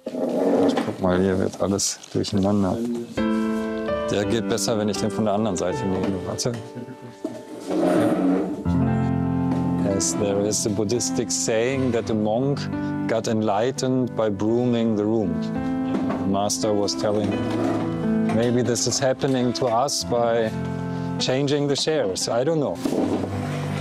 Guck mal, hier wird alles durcheinander. Der geht besser, wenn ich den von der anderen Seite nehme. Warte. Yes, there is a Buddhistic saying that a monk got enlightened by brooming the room. The master was telling me. Maybe this is happening to us by changing the chairs. I don't know.